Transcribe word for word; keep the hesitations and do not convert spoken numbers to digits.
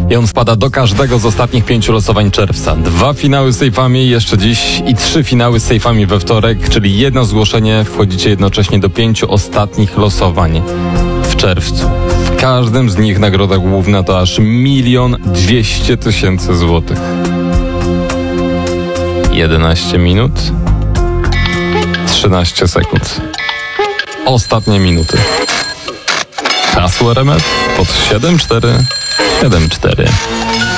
I on wpada do każdego z ostatnich pięciu losowań czerwca. Dwa finały z sejfami jeszcze dziś i trzy finały z sejfami we wtorek, czyli jedno zgłoszenie, wchodzicie jednocześnie do pięciu ostatnich losowań w czerwcu. W każdym z nich nagroda główna to aż milion dwieście tysięcy złotych. jedenaście minut, trzynaście sekund. Ostatnie minuty. Hasło R M F pod siedem cztery siedem cztery.